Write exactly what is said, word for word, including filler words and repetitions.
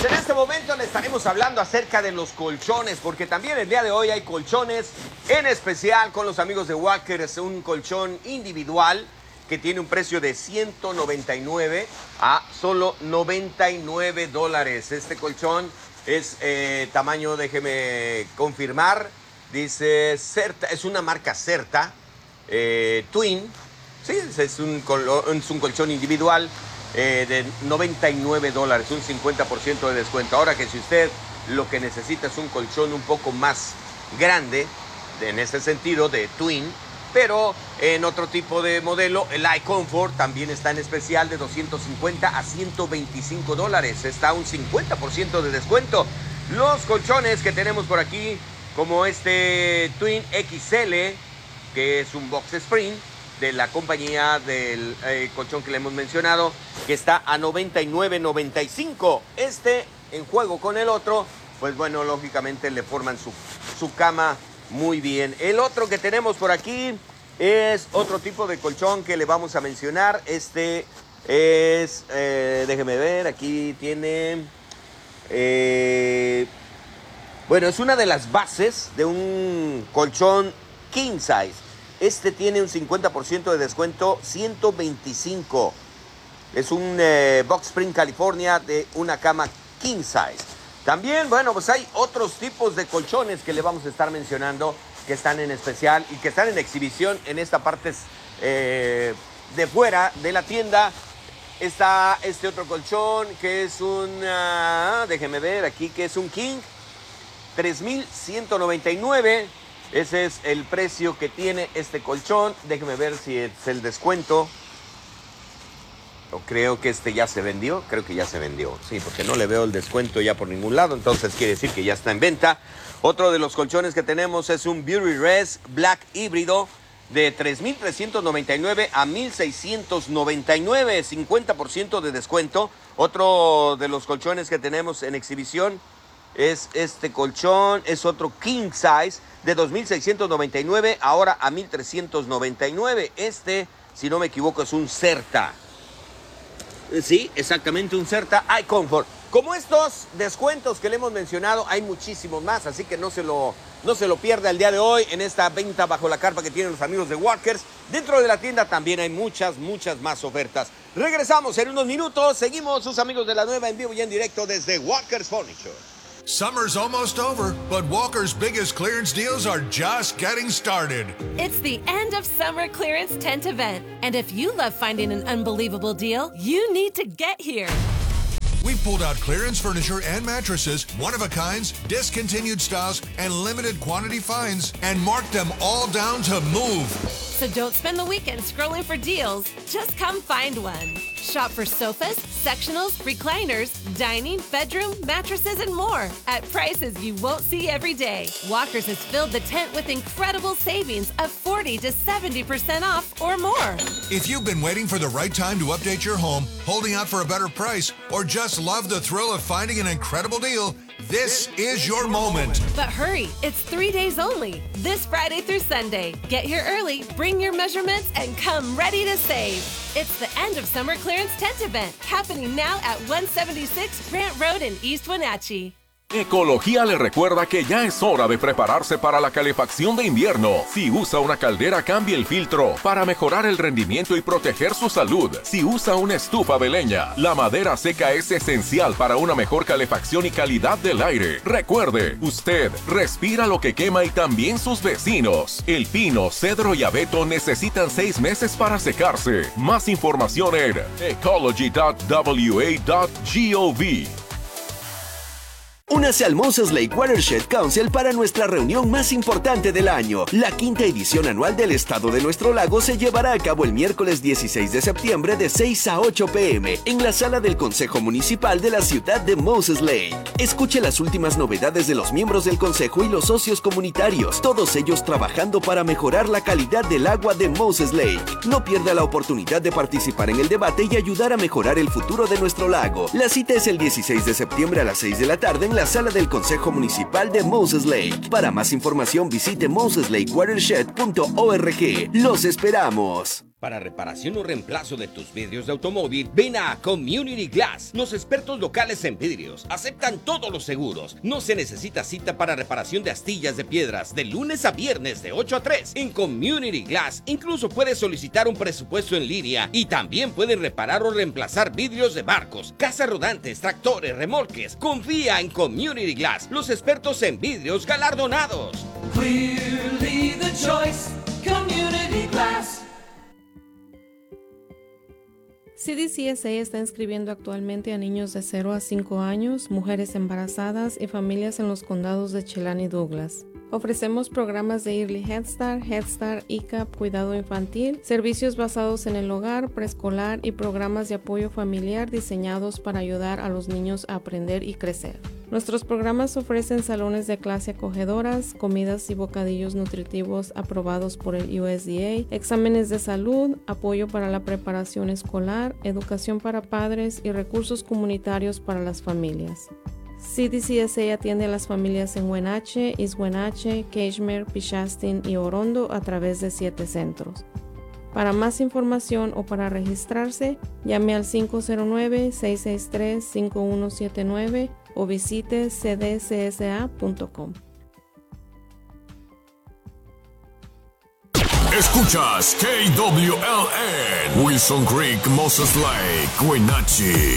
en este momento le estaremos hablando acerca de los colchones, porque también el día de hoy hay colchones, en especial con los amigos de Walkers, un colchón individual que tiene un precio de ciento noventa y nueve a solo noventa y nueve dólares. Este colchón es eh, tamaño, déjeme confirmar, dice Certa, es una marca Certa, eh, Twin, sí, es un, es un colchón individual eh, de noventa y nueve dólares, un cincuenta por ciento de descuento. Ahora que si usted lo que necesita es un colchón un poco más grande, en ese sentido de Twin, pero en otro tipo de modelo, el iComfort también está en especial de doscientos cincuenta a ciento veinticinco dólares. Está un cincuenta por ciento de descuento. Los colchones que tenemos por aquí, como este Twin X L, que es un box spring de la compañía del eh, colchón que le hemos mencionado, que está a noventa y nueve noventa y cinco. Este en juego con el otro, pues bueno, lógicamente le forman su, su cama muy bien. El otro que tenemos por aquí es otro tipo de colchón que le vamos a mencionar. Este es, eh, déjeme ver, aquí tiene, eh, bueno, es una de las bases de un colchón king size. Este tiene un cincuenta por ciento de descuento, ciento veinticinco. Es un eh, Box Spring California de una cama king size. También, bueno, pues hay otros tipos de colchones que le vamos a estar mencionando que están en especial y que están en exhibición en esta parte eh, de fuera de la tienda. Está este otro colchón que es un, uh, déjeme ver aquí, que es un King, tres mil ciento noventa y nueve. Ese es el precio que tiene este colchón. Déjeme ver si es el descuento. Creo que este ya se vendió, creo que ya se vendió, sí, porque no le veo el descuento ya por ningún lado, entonces quiere decir que ya está en venta. Otro de los colchones que tenemos es un Beauty Rest Black híbrido de tres mil trescientos noventa y nueve a mil seiscientos noventa y nueve, cincuenta por ciento de descuento. Otro de los colchones que tenemos en exhibición es este colchón, es otro King Size de dos mil seiscientos noventa y nueve, ahora a mil trescientos noventa y nueve. Este, si no me equivoco, es un Certa. Sí, exactamente, un Certa iComfort. Como estos descuentos que le hemos mencionado, hay muchísimos más, así que no se lo, no se lo pierda el día de hoy en esta venta bajo la carpa que tienen los amigos de Walkers. Dentro de la tienda también hay muchas, muchas más ofertas. Regresamos en unos minutos, seguimos sus amigos de la nueva en vivo y en directo desde Walkers Furniture. Summer's almost over, but Walker's biggest clearance deals are just getting started. It's the end of summer clearance tent event. And if you love finding an unbelievable deal, you need to get here. We've pulled out clearance furniture and mattresses, one-of-a-kinds, discontinued styles, and limited quantity finds, and marked them all down to move. So don't spend the weekend scrolling for deals. Just come find one. Shop for sofas, sectionals, recliners, dining, bedroom, mattresses, and more at prices you won't see every day. Walkers has filled the tent with incredible savings of forty to seventy percent off or more. If you've been waiting for the right time to update your home, holding out for a better price, or just love the thrill of finding an incredible deal, this is your moment. But hurry, it's three days only. This Friday through Sunday. Get here early, bring your measurements, and come ready to save. It's the end of summer clearance tent event happening now at one seventy-six Grant Road in East Wenatchee. Ecología le recuerda que ya es hora de prepararse para la calefacción de invierno. Si usa una caldera, cambie el filtro para mejorar el rendimiento y proteger su salud. Si usa una estufa de leña, la madera seca es esencial para una mejor calefacción y calidad del aire. Recuerde, usted respira lo que quema y también sus vecinos. El pino, cedro y abeto necesitan seis meses para secarse. Más información en ecology punto w a punto gov. Únase al Moses Lake Watershed Council para nuestra reunión más importante del año. La quinta edición anual del Estado de Nuestro Lago se llevará a cabo el miércoles dieciséis de septiembre de seis a ocho p m en la sala del Consejo Municipal de la ciudad de Moses Lake. Escuche las últimas novedades de los miembros del Consejo y los socios comunitarios, todos ellos trabajando para mejorar la calidad del agua de Moses Lake. No pierda la oportunidad de participar en el debate y ayudar a mejorar el futuro de nuestro lago. La cita es el dieciséis de septiembre a las seis de la tarde en la sala del Consejo Municipal de Moses Lake. Para más información visite moses lake watershed punto org. ¡Los esperamos! Para reparación o reemplazo de tus vidrios de automóvil, ven a Community Glass. Los expertos locales en vidrios aceptan todos los seguros. No se necesita cita para reparación de astillas de piedras de lunes a viernes de ocho a tres. En Community Glass incluso puedes solicitar un presupuesto en línea y también pueden reparar o reemplazar vidrios de barcos, casas rodantes, tractores, remolques. Confía en Community Glass, los expertos en vidrios galardonados. Clearly the choice, Community Glass. C D C S A está inscribiendo actualmente a niños de cero a cinco años, mujeres embarazadas y familias en los condados de Chelan y Douglas. Ofrecemos programas de Early Head Start, Head Start, I C A P, cuidado infantil, servicios basados en el hogar, preescolar y programas de apoyo familiar diseñados para ayudar a los niños a aprender y crecer. Nuestros programas ofrecen salones de clase acogedoras, comidas y bocadillos nutritivos aprobados por el U S D A, exámenes de salud, apoyo para la preparación escolar, educación para padres y recursos comunitarios para las familias. C D C S A atiende a las familias en Wenatchee, East Wenatchee, Cashmere, Pichastin y Orondo a través de siete centros. Para más información o para registrarse, llame al cinco cero nueve, seis seis tres, cinco uno siete nueve o visite c d c s a punto com. Escuchas K W L N, Wilson Creek, Moses Lake, Wenatchee.